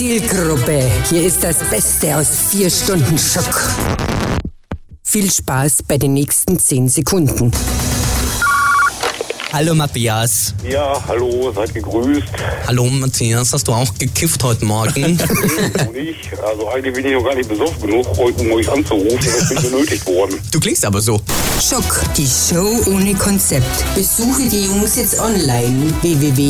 Zielgruppe, hier ist das Beste aus 4 Stunden Schock. Viel Spaß bei den nächsten 10 Sekunden. Hallo Matthias. Ja, hallo, seid gegrüßt. Hallo Matthias, hast du auch gekifft heute Morgen? Nee, noch nicht. Also eigentlich bin ich noch gar nicht besoffen genug, um euch anzurufen. Das bin benötigt worden. Du klingst aber so. Schock, die Show ohne Konzept. Besuche die Jungs jetzt online. www